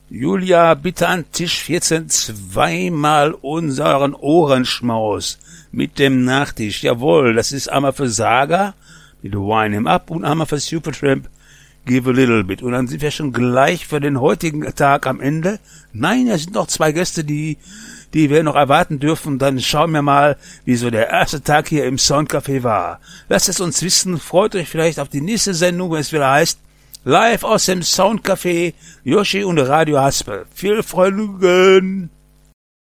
Julia, bitte an Tisch 14 zweimal unseren Ohrenschmaus mit dem Nachtisch. Jawohl, das ist einmal für Saga mit Wine Him Up und einmal für Supertramp Give a Little Bit. Und dann sind wir schon gleich für den heutigen Tag am Ende. Nein, es sind noch 2 Gäste, die wir noch erwarten dürfen. Dann schauen wir mal, wie so der erste Tag hier im Soundcafé war. Lasst es uns wissen. Freut euch vielleicht auf die nächste Sendung, wenn es wieder heißt Live aus dem Soundcafé, Yoshi und Radio Haspel. Viel Vergnügen!